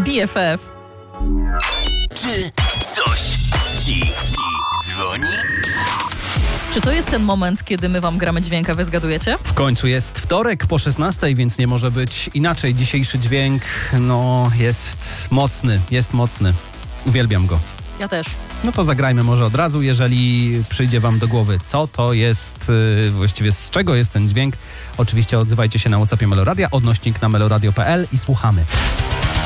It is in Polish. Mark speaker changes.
Speaker 1: BFF.
Speaker 2: Czy coś ci dzwoni?
Speaker 1: Czy to jest ten moment, kiedy my wam gramy dźwięk, a wy zgadujecie?
Speaker 3: W końcu jest wtorek po 16, więc nie może być inaczej. Dzisiejszy dźwięk, jest mocny. Uwielbiam go.
Speaker 1: Ja też.
Speaker 3: No to zagrajmy może od razu, jeżeli przyjdzie wam do głowy, co to jest, właściwie z czego jest ten dźwięk. Oczywiście odzywajcie się na WhatsAppie Meloradia, odnośnik na meloradio.pl i słuchamy.